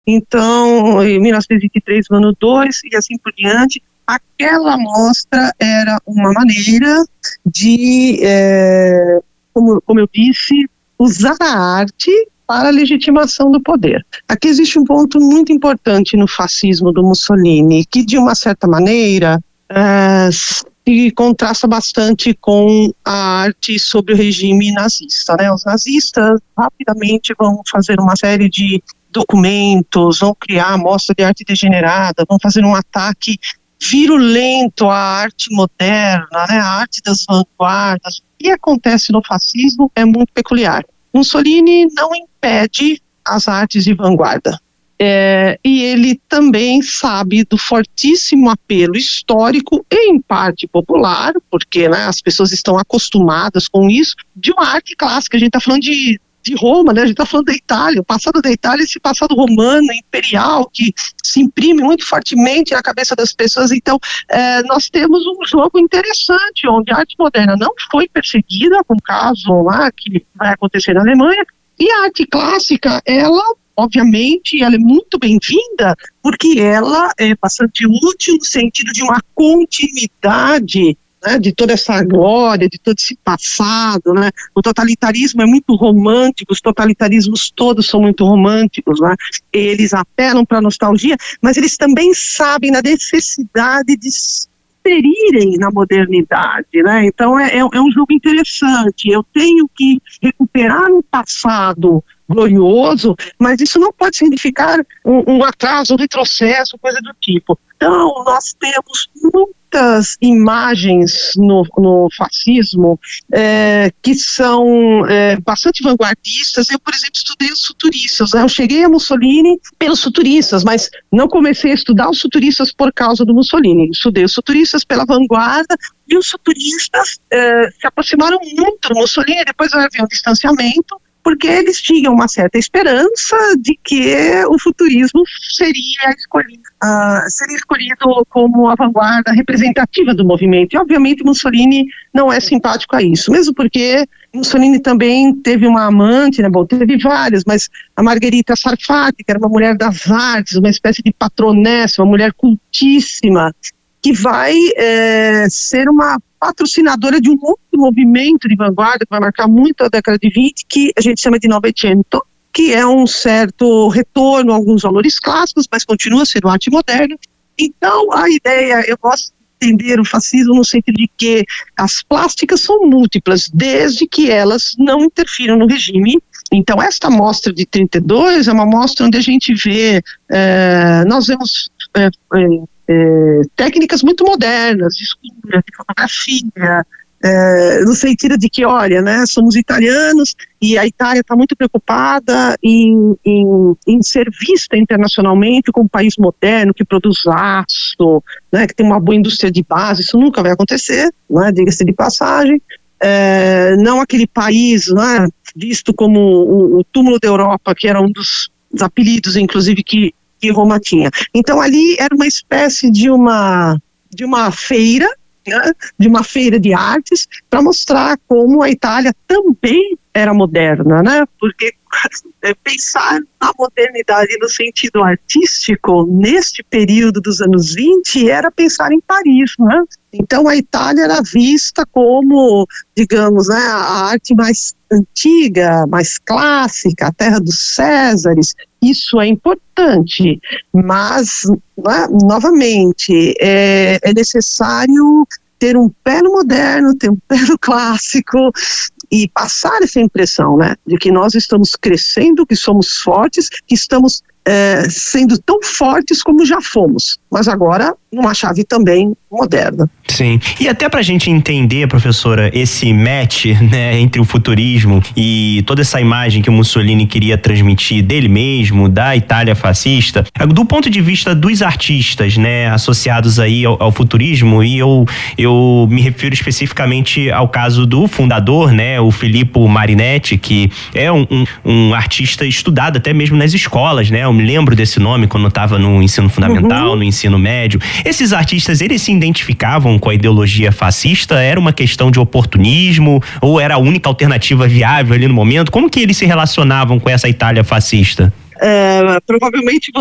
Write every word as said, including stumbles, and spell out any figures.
Então, em mil novecentos e vinte e três, o ano dois, e assim por diante. Aquela mostra era uma maneira de, é, como, como eu disse, usar a arte para a legitimação do poder. Aqui existe um ponto muito importante no fascismo do Mussolini, que de uma certa maneira é, se contrasta bastante com a arte sobre o regime nazista, né? Os nazistas rapidamente vão fazer uma série de documentos, vão criar mostra de arte degenerada, vão fazer um ataque virulento à arte moderna, né, à arte das vanguardas. O que acontece no fascismo é muito peculiar. Mussolini não impede as artes de vanguarda. É, e ele também sabe do fortíssimo apelo histórico e em parte popular, porque, né, as pessoas estão acostumadas com isso, de uma arte clássica. A gente está falando de de Roma, né? A gente está falando da Itália, o passado da Itália, esse passado romano, imperial, que se imprime muito fortemente na cabeça das pessoas. Então, é, nós temos um jogo interessante, onde a arte moderna não foi perseguida, com o caso lá que vai acontecer na Alemanha, e a arte clássica, ela, obviamente, ela é muito bem-vinda, porque ela é bastante útil no sentido de uma continuidade, né, de toda essa glória, de todo esse passado, né? O totalitarismo é muito romântico, os totalitarismos todos são muito românticos, né? Eles apelam para a nostalgia, mas eles também sabem da necessidade de se inserirem na modernidade, né? Então é, é, é um jogo interessante. Eu tenho que recuperar um passado glorioso, mas isso não pode significar um, um atraso, um retrocesso, coisa do tipo. Então, nós temos muitas imagens no, no fascismo é, que são é, bastante vanguardistas. Eu, por exemplo, estudei os futuristas, né? Eu cheguei a Mussolini pelos futuristas, mas não comecei a estudar os futuristas por causa do Mussolini. Estudei os futuristas pela vanguarda, e os futuristas é, se aproximaram muito do Mussolini. Depois havia um distanciamento, porque eles tinham uma certa esperança de que o futurismo seria escolhido, uh, seria escolhido como a vanguarda representativa do movimento. E, obviamente, Mussolini não é simpático a isso, mesmo porque Mussolini também teve uma amante, né? Bom, teve várias, mas a Margherita Sarfatti, que era uma mulher das artes, uma espécie de patronessa, uma mulher cultíssima, que vai é, ser uma patrocinadora de um outro movimento de vanguarda que vai marcar muito a década de vinte, que a gente chama de Novecento, que é um certo retorno a alguns valores clássicos, mas continua sendo arte moderna. Então, a ideia, eu gosto de entender o fascismo no sentido de que as plásticas são múltiplas, desde que elas não interfiram no regime. Então, esta mostra de trinta e dois é uma mostra onde a gente vê, é, nós vemos é, é, É, técnicas muito modernas, de escultura, de fotografia, é, no sentido de que, olha, né, somos italianos e a Itália está muito preocupada em, em, em ser vista internacionalmente como um país moderno, que produz aço, né, que tem uma boa indústria de base. Isso nunca vai acontecer, né, diga-se de passagem. É, não aquele país, né, visto como o, o túmulo da Europa, que era um dos, dos apelidos, inclusive, que que Roma tinha. Então ali era uma espécie de uma, de uma feira, né, de uma feira de artes, para mostrar como a Itália também era moderna, né, porque pensar na modernidade no sentido artístico, neste período dos anos vinte, era pensar em Paris, né? Então a Itália era vista como, digamos, né, a arte mais antiga, mais clássica, a terra dos Césares. Isso é importante, mas, né, novamente, é, é necessário ter um pé no moderno, ter um pé no clássico, e passar essa impressão, né, de que nós estamos crescendo, que somos fortes, que estamos é, sendo tão fortes como já fomos, mas agora numa chave também moderna. Sim, e até pra gente entender, professora, esse match, né, entre o futurismo e toda essa imagem que o Mussolini queria transmitir dele mesmo, da Itália fascista, do ponto de vista dos artistas, né, associados aí ao, ao futurismo, e eu, eu me refiro especificamente ao caso do fundador, né, o Filippo Marinetti, que é um, um, um artista estudado até mesmo nas escolas, né, eu me lembro desse nome quando eu estava no ensino fundamental, uhum. no ensino médio. Esses artistas, eles se identificavam com a ideologia fascista? Era uma questão de oportunismo? Ou era a única alternativa viável ali no momento? Como que eles se relacionavam com essa Itália fascista? uh, provavelmente